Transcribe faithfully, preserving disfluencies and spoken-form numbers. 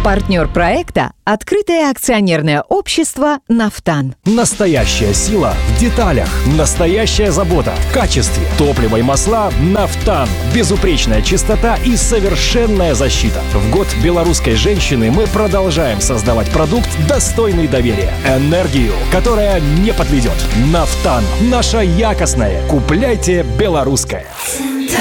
Партнер проекта – открытое акционерное общество «Нафтан». Настоящая сила в деталях. Настоящая забота в качестве. Топливо и масла «Нафтан». Безупречная чистота и совершенная защита. В год белорусской женщины мы продолжаем создавать продукт, достойный доверия. Энергию, которая не подведет. «Нафтан». Наша якостная. Купляйте белорусское.